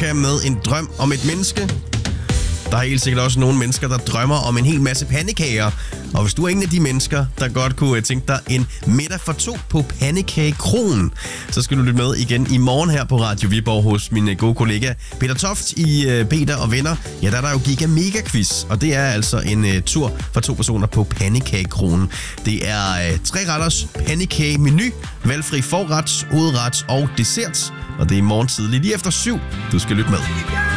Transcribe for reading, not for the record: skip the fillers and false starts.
Mallorca med en drøm om et menneske. Der er helt sikkert også nogle mennesker, der drømmer om en hel masse pandekager. Og hvis du er en af de mennesker, der godt kunne tænke dig en middag for 2 på Pandekagekroen, så skal du lytte med igen i morgen her på Radio Viborg hos min gode kollega Peter Toft i Peter og Venner. Ja, der er der jo Giga Mega Quiz, og det er altså en tur for 2 personer på Pandekagekroen. Det er 3 retters pandekage-menu, valgfri forret, hovedret og dessert. Og det er i morgen tidlig lige efter 7. Du skal lytte med.